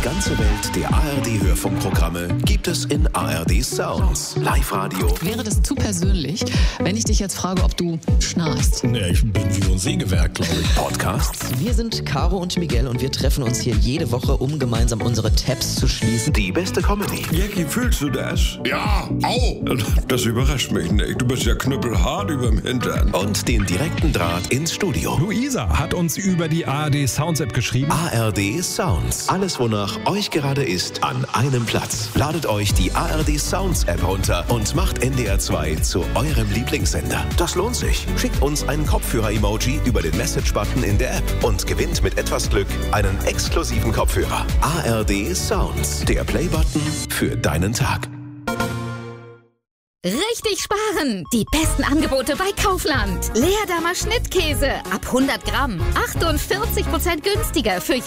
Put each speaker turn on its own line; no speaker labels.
ganze Welt der ARD-Hörfunkprogramme gibt es in ARD Sounds. Live-Radio.
Wäre das zu persönlich, wenn ich dich jetzt frage, ob du schnarchst?
Ja, ich bin wie ein Sägewerk, glaube ich.
Podcasts.
Wir sind Caro und Miguel und wir treffen uns hier jede Woche, um gemeinsam unsere Tabs zu schließen.
Die beste Comedy.
Jackie, fühlst du das?
Ja, au!
Das überrascht mich nicht. Du bist ja knüppelhart überm Hintern.
Und den direkten Draht ins Studio.
Luisa hat uns über die ARD Sounds App geschrieben.
ARD Sounds. Alles, wonach euch gerade ist, an einem Platz. Ladet euch die ARD Sounds App runter und macht NDR 2 zu eurem Lieblingssender. Das lohnt sich. Schickt uns ein Kopfhörer-Emoji über den Message-Button in der App und gewinnt mit etwas Glück einen exklusiven Kopfhörer. ARD Sounds. Der Play-Button für deinen Tag.
Richtig sparen! Die besten Angebote bei Kaufland. Leerdammer Schnittkäse ab 100 Gramm. 48% günstiger für